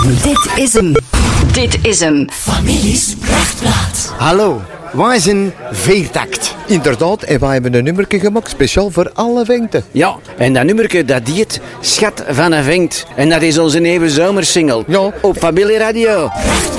En dit is hem. Dit is hem. Families Prachtplaat. Hallo, wij zijn Veertakt. Inderdaad, en wij hebben een nummerke gemaakt speciaal voor alle vengten. Ja, en dat nummerke dat heet Schat van een Venkt. En dat is onze nieuwe zomersingle. Ja. Op Familie Radio.